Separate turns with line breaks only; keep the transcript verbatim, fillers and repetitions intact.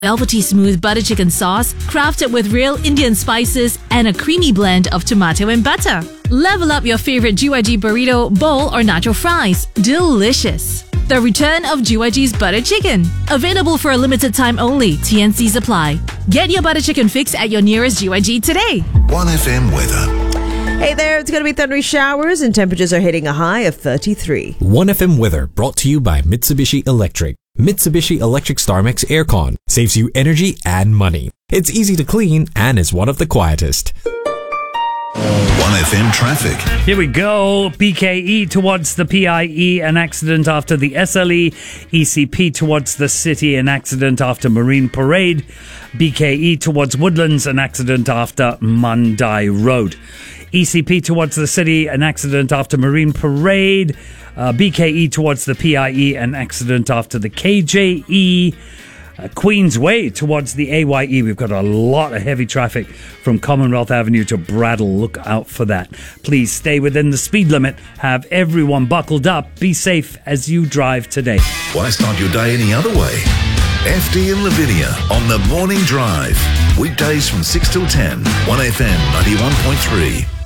velvety smooth butter chicken sauce crafted with real Indian spices and a creamy blend of tomato and butter. Level up your favorite G Y G burrito, bowl or nacho fries. Delicious. The return of G Y G's butter chicken. Available for a limited time only. T N Cs apply. Get your butter chicken fix at your nearest G Y G today.
one F M weather.
Hey there, it's going to be thundery showers and temperatures are hitting a high of thirty-three.
one F M weather brought to you by Mitsubishi Electric. Mitsubishi Electric StarMax Aircon saves you energy and money. It's easy to clean and is one of the quietest.
one F M traffic.
Here we go. B K E towards the P I E, an accident after the S L E. E C P towards the city, an accident after Marine Parade. B K E towards Woodlands, an accident after Mandai Road. E C P towards the city, an accident after Marine Parade. Uh, B K E towards the P I E, an accident after the K J E. Uh, Queensway towards the A Y E. We've got a lot of heavy traffic from Commonwealth Avenue to Bradle. Look out for that. Please stay within the speed limit. Have everyone buckled up. Be safe as you drive today.
Why start your day any other way? F D and Lavinia on The Morning Drive. Weekdays from six till ten. one F M ninety-one point three.